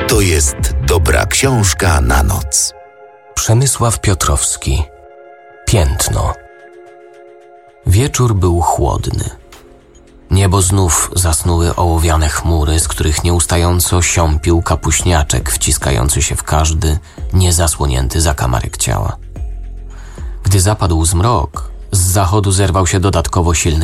To jest dobra książka na noc. Przemysław Piotrowski. Piętno. Wieczór był chłodny. Niebo znów zasnuły ołowiane chmury, z których nieustająco siąpił kapuśniaczek wciskający się w każdy niezasłonięty zakamarek ciała. Gdy zapadł zmrok, z zachodu zerwał się dodatkowo silny